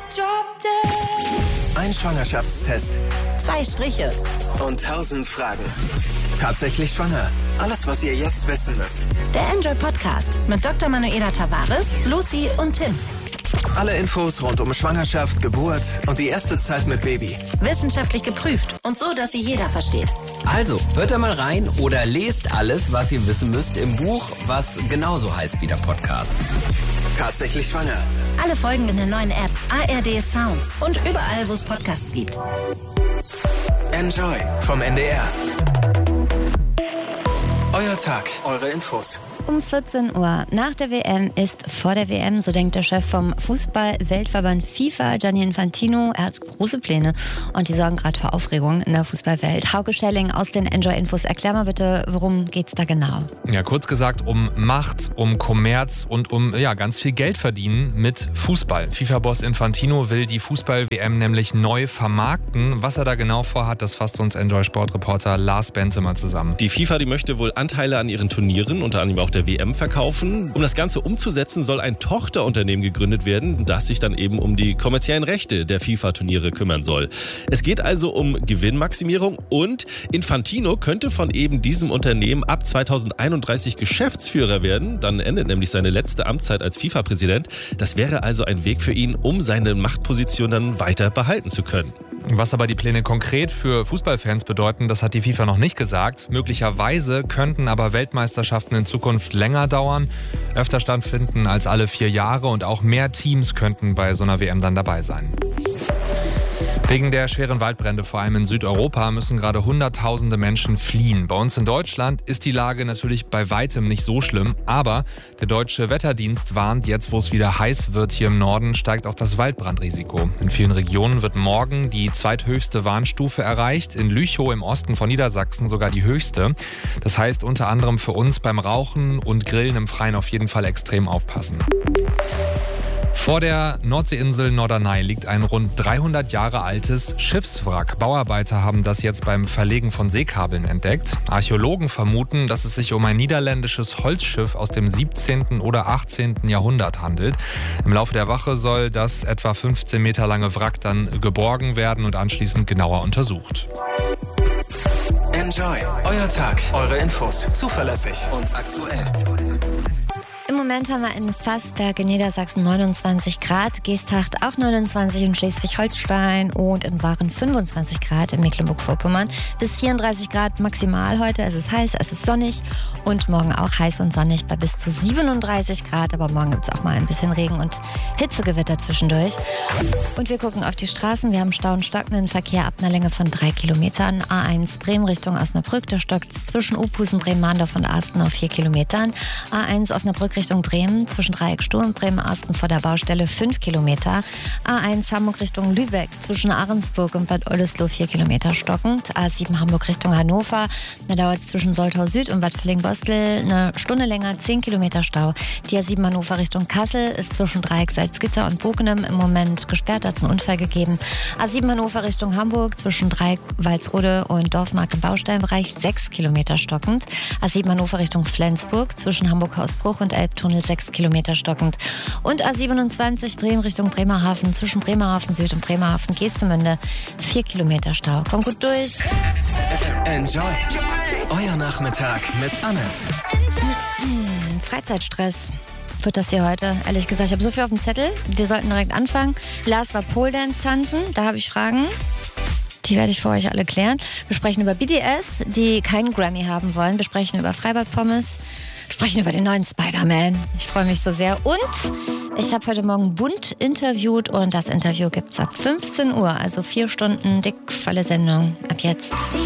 Ein Schwangerschaftstest. 2 Striche. Und 1000 Fragen. Tatsächlich schwanger. Alles, was ihr jetzt wissen müsst. Der Enjoy Podcast mit Dr. Manuela Tavares, Lucy und Tim. Alle Infos rund um Schwangerschaft, Geburt und die erste Zeit mit Baby. Wissenschaftlich geprüft und so, dass sie jeder versteht. Also, hört da mal rein oder lest alles, was ihr wissen müsst im Buch, was genauso heißt wie der Podcast. Tatsächlich schwanger. Alle Folgen in der neuen App ARD Sounds und überall, wo es Podcasts gibt. Enjoy vom NDR. Euer Tag, eure Infos. Um 14 Uhr nach der WM ist vor der WM, so denkt der Chef vom Fußball-Weltverband FIFA, Gianni Infantino. Er hat große Pläne und die sorgen gerade für Aufregung in der Fußballwelt. Hauke Schelling aus den Enjoy-Infos. Erklär mal bitte, worum geht's da genau? Ja, kurz gesagt um Macht, um Kommerz und um ganz viel Geld verdienen mit Fußball. FIFA-Boss Infantino will die Fußball-WM nämlich neu vermarkten. Was er da genau vorhat, das fasst uns Enjoy-Sport-Reporter Lars Benzemann zusammen. Die FIFA, die möchte wohl Anteile an ihren Turnieren, unter anderem auch der WM, verkaufen. Um das Ganze umzusetzen, soll ein Tochterunternehmen gegründet werden, das sich dann eben um die kommerziellen Rechte der FIFA-Turniere kümmern soll. Es geht also um Gewinnmaximierung und Infantino könnte von eben diesem Unternehmen ab 2031 Geschäftsführer werden. Dann endet nämlich seine letzte Amtszeit als FIFA-Präsident. Das wäre also ein Weg für ihn, um seine Machtposition dann weiter behalten zu können. Was aber die Pläne konkret für Fußballfans bedeuten, das hat die FIFA noch nicht gesagt. Möglicherweise könnten aber Weltmeisterschaften in Zukunft länger dauern, öfter stattfinden als alle 4 Jahre und auch mehr Teams könnten bei so einer WM dann dabei sein. Wegen der schweren Waldbrände, vor allem in Südeuropa, müssen gerade Hunderttausende Menschen fliehen. Bei uns in Deutschland ist die Lage natürlich bei weitem nicht so schlimm, aber der Deutsche Wetterdienst warnt, jetzt wo es wieder heiß wird hier im Norden, steigt auch das Waldbrandrisiko. In vielen Regionen wird morgen die zweithöchste Warnstufe erreicht, in Lüchow im Osten von Niedersachsen sogar die höchste. Das heißt unter anderem für uns beim Rauchen und Grillen im Freien auf jeden Fall extrem aufpassen. Vor der Nordseeinsel Norderney liegt ein rund 300 Jahre altes Schiffswrack. Bauarbeiter haben das jetzt beim Verlegen von Seekabeln entdeckt. Archäologen vermuten, dass es sich um ein niederländisches Holzschiff aus dem 17. oder 18. Jahrhundert handelt. Im Laufe der Woche soll das etwa 15 Meter lange Wrack dann geborgen werden und anschließend genauer untersucht. Enjoy, euer Tag, eure Infos. Zuverlässig und aktuell. Im Moment haben wir in Fassberg in Niedersachsen 29 Grad, Geesthacht auch 29 in Schleswig-Holstein und in Waren 25 Grad in Mecklenburg-Vorpommern. Bis 34 Grad maximal heute. Es ist heiß, es ist sonnig und morgen auch heiß und sonnig bei bis zu 37 Grad. Aber morgen gibt es auch mal ein bisschen Regen und Hitzegewitter zwischendurch. Und wir gucken auf die Straßen. Wir haben Stau und stockenden Verkehr ab einer Länge von 3 Kilometern. A1 Bremen Richtung Osnabrück. Da stockt zwischen Opusen, Bremen-Mahndorf und Arsten auf 4 Kilometern. A1 Osnabrück Richtung Bremen, zwischen Dreieck-Stuhl und Bremen-Arsten vor der Baustelle 5 Kilometer. A1 Hamburg Richtung Lübeck, zwischen Ahrensburg und Bad Oldesloe 4 Kilometer stockend. A7 Hamburg Richtung Hannover, da dauert es zwischen Soltau Süd und Bad Villingen-Bostel eine Stunde länger, 10 Kilometer Stau. Die A7 Hannover Richtung Kassel ist zwischen Dreieck Salzgitter und Bogenem im Moment gesperrt, hat es einen Unfall gegeben. A7 Hannover Richtung Hamburg, zwischen Dreieck Walsrode und Dorfmark im Bausteinbereich 6 Kilometer stockend. A7 Hannover Richtung Flensburg, zwischen Hamburg-Hausbruch und Elbtunnel 6 Kilometer stockend. Und A27 Bremen Richtung Bremerhaven, zwischen Bremerhaven Süd und Bremerhaven Geestemünde 4 Kilometer Stau. Kommt gut durch. Enjoy. Euer Nachmittag mit Anne. Freizeitstress wird das hier heute, ehrlich gesagt. Ich habe so viel auf dem Zettel. Wir sollten direkt anfangen. Lars war Pole Dance tanzen. Da habe ich Fragen. Die werde ich für euch alle klären. Wir sprechen über BTS, die keinen Grammy haben wollen. Wir sprechen über Freibad-Pommes. Wir sprechen über den neuen Spider-Man. Ich freue mich so sehr. Und ich habe heute Morgen Bund interviewt und das Interview gibt es ab 15 Uhr. Also 4 Stunden dick, volle Sendung. Ab jetzt.